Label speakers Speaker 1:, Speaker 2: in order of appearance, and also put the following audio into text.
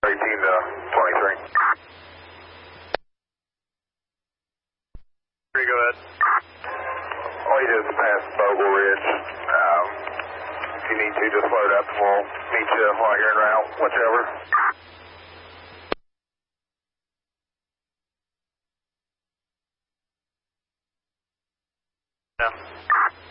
Speaker 1: to 23. Go ahead. All you do is pass Bogle Ridge. If you need to, just load up and we'll meet you while you're en route, whichever. Yeah.